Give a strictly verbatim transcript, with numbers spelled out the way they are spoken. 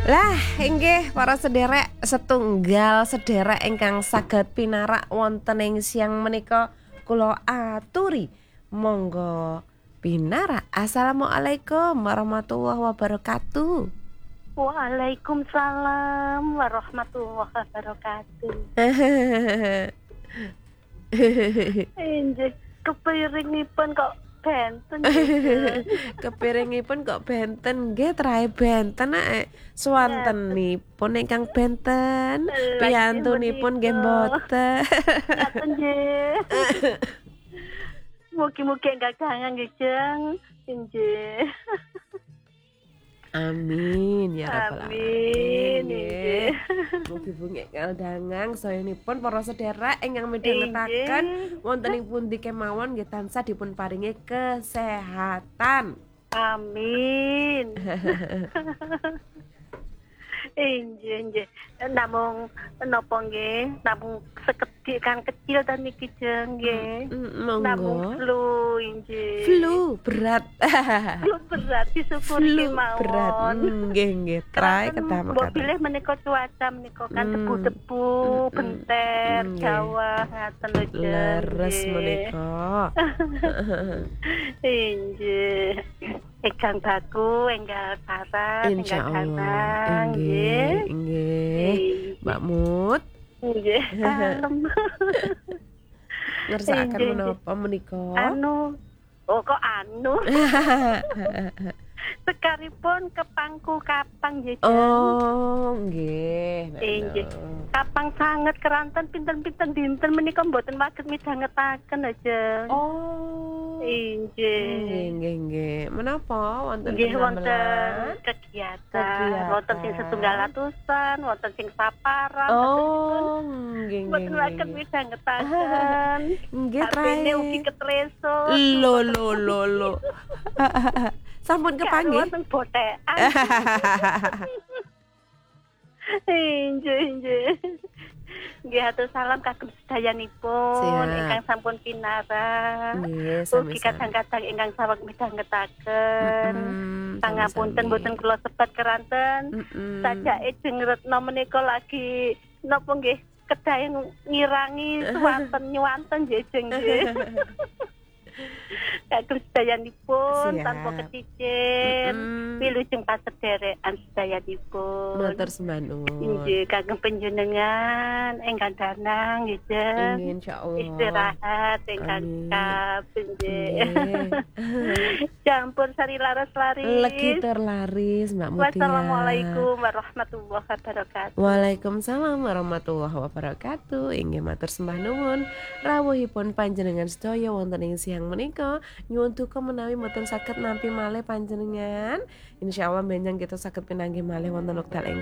Lah inggih para sederek setunggal sederek ingkang saged pinarak wonten ing siang menika kula aturi monggo pinarak. Assalamualaikum warahmatullahi wabarakatuh. Waalaikumsalam warahmatullahi wabarakatuh. Injih, kepiringipun kok benten nggih. Kepiringipun kok benten nggih trahe benten nek swantenipun ingkang benten, piyantunipun nggih mboten. Ngaten nggih. Mugi-mugi enggak kangen nggih, Jeng. Injih. Amin ya rabbal Amin. alamin. Mugi-mugi kaldangang sayanipun para sedherek ingkang midhangetaken wonten ing pundi kemawon nggih tansah dipun paringi kesehatan. Amin. Injih, injih. Namung napa nggih? Namung sekedhik kan kecil ta niki Jeng nggih. Namung flu injih. Flu berat. Flu berat disyukuri mawon. Berat. Nggih, nggih. Trae kedah mekaten. Mbok pilih menika cuaca menika kan debu-debu, benter, Jawa ngaten lho Jeng. Leres menika. Injih. Ingkang baku, enggal parah, enggal Insyaallah. Nggih, nggih. Mbak Mut. Nggih, kalem. Ngersakaken menapa menika? Anu, oh kok anu? Sekaripun kepangku kapang nggih. Oh, nggih. Inggih. Kapang sanget keranten pinten-pinten dinten menika mboten saged midhangetaken aja. Oh. Inggih. Nggih, nggih, nggih. Menapa wonten nggih wonten kegiatan, wonten sing setunggal atusan, wonten sing saparan. Oh, nggih, nggih. Mboten saged midhangetaken. Nggih, trae. Ugi ketreso. Lho, lho, lho, lho. Sampun kepanggih. Wonten bothekan. Injih, injih. Nggih atur salam kagem sedayanipun ingkang sampun pinarak. Nggih, ugi kadang-kadang ingkang saweg midhangetaken. Pangapunten mboten kula sebat keranten. Sajake jengretna menika lagi napa nggih kedahe ngirangi swanten nyuwanten nggih jeng nggih. Kagem sedayanipun tanpa kecicit wilujeng pasederekan sedayanipun. Matur sembah nuwun. Inggih kagem panjenengan ingkang danang nggih Jeng. Insyaallah. Istirahat ingkang kaping nggih. Campur sari laras laris. Legi terlaris Mbak Mutia. Wassalamualaikum warahmatullahi wabarakatuh. Waalaikumsalam warahmatullahi wabarakatuh. Inggih matur sembah nuwun rawuhipun panjenengan sedaya wonten ing siang menika nyuwun duka menawi mboten saged nampi malih panjenengan. Insyaallah benjang kita saged pinanggih malih wonten wekdal